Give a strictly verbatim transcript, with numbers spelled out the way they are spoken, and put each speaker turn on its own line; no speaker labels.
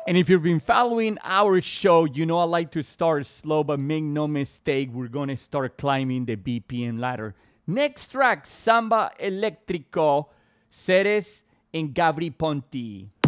And if you've been following our show, you know I like to start slow, but make no mistake, we're going to start climbing the B P M ladder. Next track, Samba Electrico, Ceres and Gabri Ponti.